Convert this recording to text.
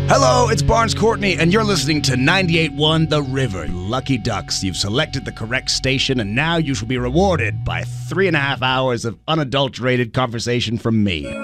Hello, it's Barnes Courtney, and you're listening to 98.1 The River. Lucky Ducks, you've selected the correct station, and now you shall be rewarded by 3.5 hours of unadulterated conversation from me.